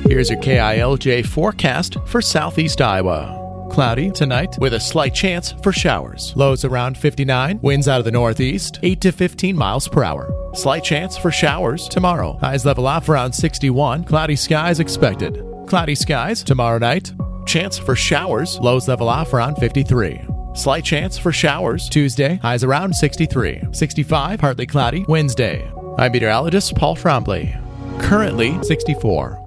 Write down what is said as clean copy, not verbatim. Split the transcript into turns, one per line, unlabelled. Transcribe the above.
Here's your KILJ forecast for southeast Iowa. Cloudy tonight with a slight chance for showers. Lows around 59, winds out of the northeast, 8 to 15 miles per hour. Slight chance for showers tomorrow. Highs level off around 61, cloudy skies expected. Cloudy skies tomorrow night. Chance for showers, lows level off around 53. Slight chance for showers Tuesday, highs around 63. 65, partly cloudy Wednesday. I'm meteorologist Paul Trombley. Currently 64.